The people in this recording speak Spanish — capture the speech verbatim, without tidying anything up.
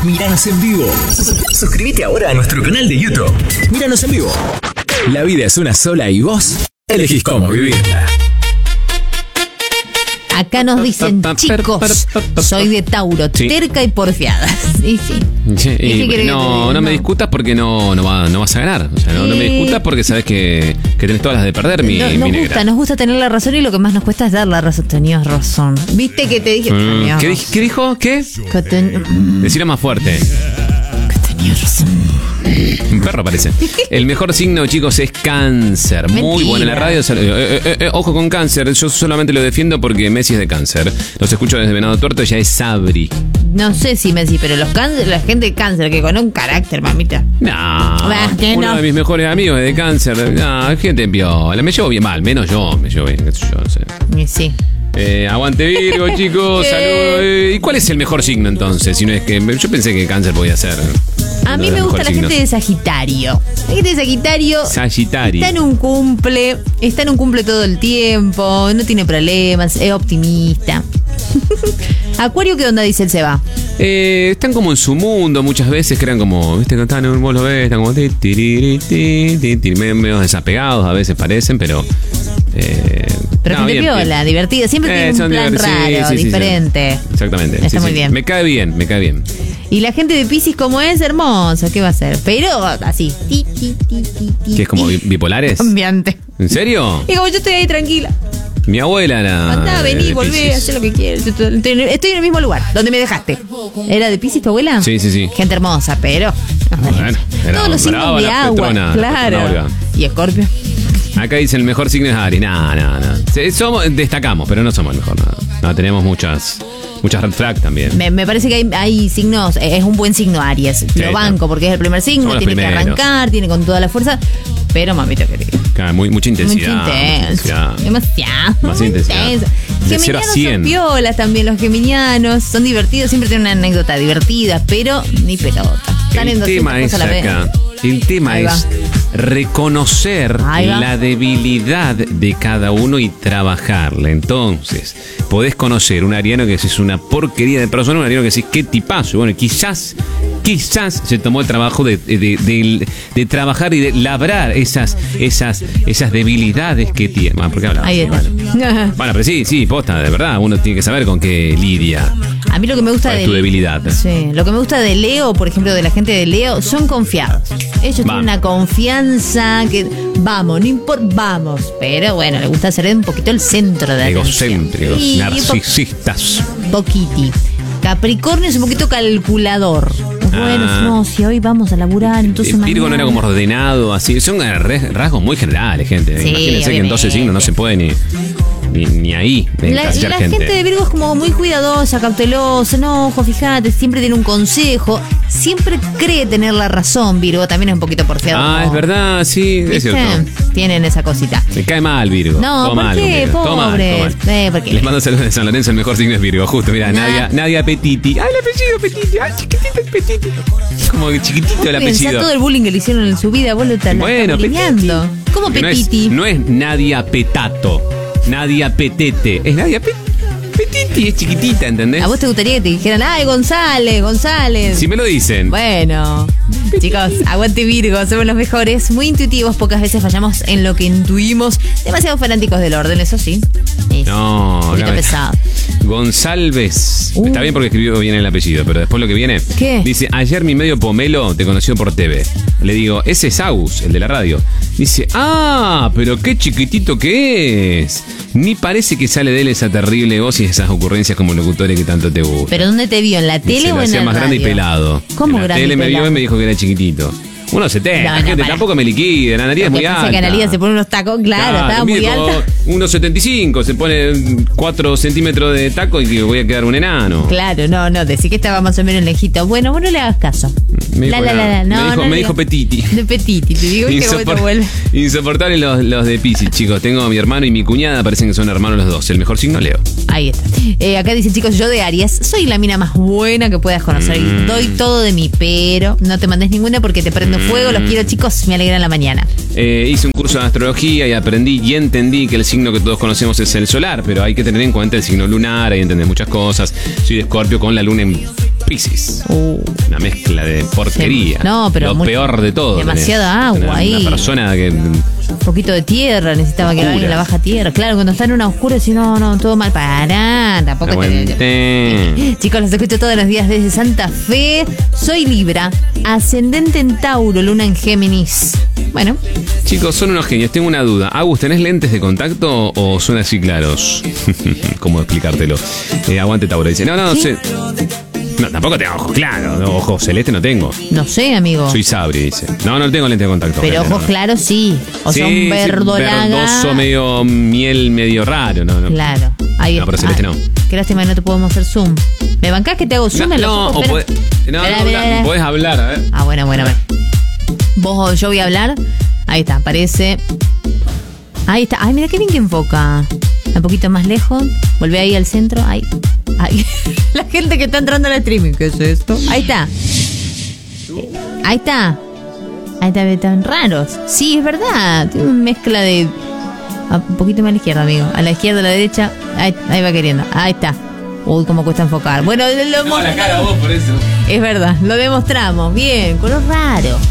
Míranos en vivo. Suscríbete ahora a nuestro canal de YouTube. Míranos en vivo. La vida es una sola y vos elegís cómo vivirla. Acá nos dicen, chicos, soy de Tauro, sí. terca y porfiada. Sí, sí. sí y, no, no me discutas porque no, no, va, no vas a ganar. O sea, no, no me discutas porque sabes que, que tenés todas las de perder, mi, no, mi nos negra. Gusta, nos gusta tener la razón y lo que más nos cuesta es dar la razón. Tenías razón. ¿Viste que te dije? Mm, ¿qué, ¿Qué dijo? ¿Qué? Que ten... Decirlo más fuerte. Que tenías razón. Un perro parece. El mejor signo, chicos, es Cáncer. Mentira. Muy bueno en la radio. Eh, eh, eh, ojo con Cáncer. Yo solamente lo defiendo porque Messi es de Cáncer. Los escucho desde Venado Tuerto, ya es Sabri. No sé si Messi, pero los cáncer, la gente de Cáncer que con un carácter, mamita. No. ¿Qué uno no? de mis mejores amigos es de Cáncer. No, gente piola. Me llevo bien mal, menos yo. Me llevo bien, qué sé yo, no sé. Sí. Eh, aguante Virgo, chicos. Saludos. Eh, ¿Y cuál es el mejor signo entonces? Si no es que yo pensé que Cáncer podía ser. A mí me gusta la signos. gente de Sagitario. La gente de Sagitario. Sagitario. Está en un cumple. Está en un cumple todo el tiempo. No tiene problemas. Es optimista. Acuario, ¿qué onda dice el Seba? Eh, están como en su mundo muchas veces, crean como, viste, que están en un vos lo ves, están como ti, ti, ti, ti, ti, medio, medio desapegados, a veces parecen, pero eh, pero no, gente bien, piola, bien. divertida, siempre eh, tiene un plan divert- raro, sí, sí, diferente. Sí, sí. Exactamente. Está sí, muy sí. bien. Me cae bien, me cae bien. Y la gente de Piscis como es, hermosa, ¿qué va a hacer? Pero así. Ti, ti, ti, ti, ti, ¿Qué es como bipolares? Cambiante. ¿En serio? Y como yo estoy ahí tranquila. Mi abuela era. Andá, vení, volvé, hacé lo que quieras. Estoy en el mismo lugar, donde me dejaste. ¿Era de Piscis tu abuela? Sí, sí, sí. Gente hermosa, pero. Bueno, era todos los signos brava, de la agua. Petrona, claro. la Petrona Y Escorpio. Acá dice el mejor signo es Aries. No, no, no. Somos, destacamos, pero no somos el mejor. No, no tenemos muchas. Muchas red flags también. Me, me parece que hay, hay signos, es un buen signo Aries. Sí, lo banco no. porque es el primer signo, Somos tiene los que primeros. arrancar, tiene con toda la fuerza. Pero mamita querida. Claro, muy, mucha intensidad. Mucha intensidad. Mucha Demasiado. Más intensidad. Intensa. De cero a Geminianos cien. son piolas también, los geminianos. Son divertidos, siempre tienen una anécdota divertida, pero ni pelota. Están en El tema es cosas a la vez. acá. El tema Ahí va. es reconocer Ahí va. la debilidad de cada uno y trabajarla. Entonces, podés conocer un ariano que es una porquería de persona, un ariano que decís, qué tipazo. Bueno, quizás, quizás se tomó el trabajo de, de, de, de, de trabajar y de labrar esas, esas, esas debilidades que tiene. Bueno, ¿por qué hablaba? Ahí está. Bueno. Bueno, pero sí, sí, posta, de verdad. Uno tiene que saber con qué lidia. A mí lo que me gusta ¿Cuál de es tu debilidad? Sí, lo que me gusta de Leo, por ejemplo, de la gente de Leo, son confiados. Ellos Vamos. tienen una confianza que vamos, no importa, vamos. Pero bueno, le gusta ser un poquito el centro de la Egocéntricos, Y- y narcisistas. po- Poquiti. Capricornio es un poquito calculador. Bueno, Ah. no, si hoy vamos a laburar, entonces El Virgo no era mañana- como ordenado, así. Son re- rasgos muy generales, gente. Sí, Imagínense que en obviamente. doce signos no se puede ni, ni, ni ahí La, encasillar la gente. gente de Virgo es como muy cuidadosa, cautelosa, no, ojo, fíjate, siempre tiene un consejo, siempre cree tener la razón, Virgo, también es un poquito porfiado. Ah, es verdad, sí, es ¿Viste? cierto. Tienen esa cosita. Me cae mal, Virgo. No, Todo ¿por mal, qué? con Virgo. Todo mal, todo Pobres. mal. Eh, ¿por qué? Les mando saludos de San Lorenzo, el mejor signo es Virgo. Justo, mira, Nah. Nadia, Nadia Petiti. ¡Ay, el apellido Petiti! ¡Ay, chiquitito el Petiti! Como que chiquitito el Pensá apellido. todo el bullying que le hicieron en su vida, vos lo estás Bueno, bullyingando. ¿Cómo Que no es- Petiti? No es, Nadia Petato, Nadia Petete. Es Nadia Pe- Petiti, es chiquitita, ¿entendés? ¿A vos te gustaría que te dijeran, ay, González, González? Si me lo dicen. Bueno, chicos, aguante Virgo, somos los mejores, muy intuitivos, pocas veces fallamos en lo que intuimos, demasiado fanáticos del orden, eso sí. Es No, un poquito acá me- pesado. González. Uh. Está bien porque escribió bien el apellido, pero después lo que viene. ¿Qué? Dice, ayer mi medio pomelo te conoció por T V. Le digo, ese es Agus, el de la radio. Dice, ah, pero qué chiquitito que es. Ni parece que sale de él esa terrible voz y esas ocurrencias como locutores que tanto te gustan. ¿Pero dónde te vio? ¿En la tele Se o lo en hacía el más radio? grande y pelado. ¿Cómo en la grande tele y me vio pelado? y me dijo que era chiquitito. uno setenta, No, no, gente, para. tampoco me liquide, la nariz es Porque muy pensé alta. que Analía se pone unos tacos, claro, estaba muy mide como alta. uno setenta y cinco, se pone cuatro centímetros de taco y que voy a quedar un enano. Claro, no, no, decí que estaba más o menos lejito. Bueno, vos no le hagas caso. Me dijo, La, la, la, la, me no, dijo, no me le dijo digas. Petiti. De Petiti, te digo que vos te Insopor- vuelves. Insoportables los, los de Piscis, chicos. Tengo a mi hermano y mi cuñada, parecen que son hermanos los dos. El mejor signo, Leo. Ahí está. Eh, acá dicen, chicos, yo de Aries soy la mina más buena que puedas conocer. Mm. Y doy todo de mí, pero no te mandes ninguna porque te prendo fuego. Los quiero, chicos. Me alegran la mañana. Eh, hice un curso de astrología y aprendí y entendí que el signo que todos conocemos es el solar, pero hay que tener en cuenta el signo lunar, ahí entendés muchas cosas. Soy de Escorpio con la luna en Piscis. Uh, Una mezcla de porquería. No, pero lo muy- peor de todo. demasiada tenés. agua una, ahí. Una persona que. un poquito de tierra, necesitaba que Oscura. alguien la baja tierra. Claro, cuando está en una oscura, decís, no, no, todo mal. Pará, tampoco te... Aguante. Chicos, los escucho todos los días desde Santa Fe. Soy Libra, ascendente en Tauro, luna en Géminis. Bueno, Chicos, son unos genios. Tengo una duda. Agus, ¿tenés lentes de contacto o son así claros? ¿Cómo explicártelo? Eh, aguante Tauro. Dice, no, no, ¿Sí? sé. No, tampoco tengo ojos claros. No, ojos celeste no tengo. no sé, amigo. Soy Sabri, dice. No, no tengo lente de contacto. Pero gente, ojos no. claros sí. O Sí, sea, sí, un verdolaga. verdoso, medio miel, medio raro. No, no. Claro. Ahí No, pero está. celeste no. Qué lástima que no te podemos hacer zoom. ¿Me bancás que te hago zoom No, en los no, ojos? o Espera. podés, no, Espera, no, espera, habla- espera. podés hablar, a ver. Ah, bueno, bueno, bueno. Vos, yo voy a hablar. Ahí está, aparece. Ahí está. Ay, mira qué bien que enfoca. Un poquito más lejos. Volvé ahí al centro. Ahí. Ahí. La gente que está entrando al streaming. ¿Qué es esto? Ahí está. Ahí está. Ahí está, están raros. Sí, es verdad. Tiene una mezcla de. Ah, un poquito más a la izquierda, amigo. A la izquierda, a la derecha. Ahí, ahí va queriendo. Ahí está. Uy, cómo cuesta enfocar. Bueno, lo, No, la cara vos por eso. es verdad. Lo demostramos. Bien, color raro.